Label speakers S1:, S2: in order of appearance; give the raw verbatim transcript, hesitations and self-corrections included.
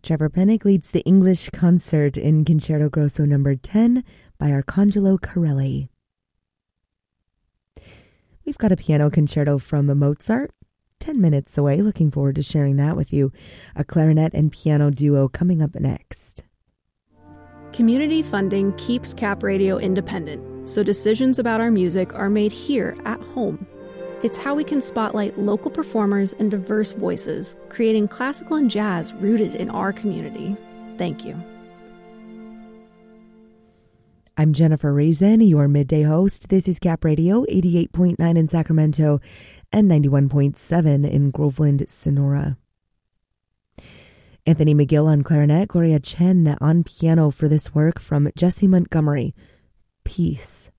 S1: Trevor Pennick leads the English concert in Concerto Grosso number ten by Arcangelo Corelli. We've got a piano concerto from Mozart, ten minutes away. Looking forward to sharing that with you. A clarinet and piano duo coming up next.
S2: Community funding keeps Cap Radio independent, so decisions about our music are made here at home. It's how we can spotlight local performers and diverse voices, creating classical and jazz rooted in our community. Thank you.
S1: I'm Jennifer Raisin, your midday host. This is Cap Radio, eighty-eight point nine in Sacramento and ninety-one point seven in Groveland, Sonora. Anthony McGill on clarinet, Gloria Chen on piano for this work from Jessie Montgomery, Peace.